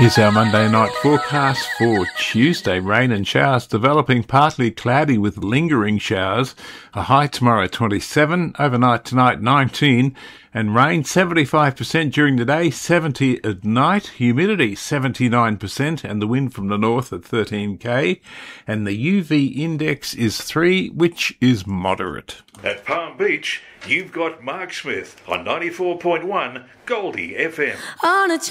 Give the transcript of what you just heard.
Here's our Monday night forecast for Tuesday. Rain and showers developing, partly cloudy with lingering showers. A high tomorrow 27, overnight tonight 19, and rain 75% during the day, 70 at night. Humidity 79%, and the wind from the north at 13 km. And the UV index is 3, which is moderate. At Palm Beach, you've got Mark Smith on 94.1 Goldie FM. On a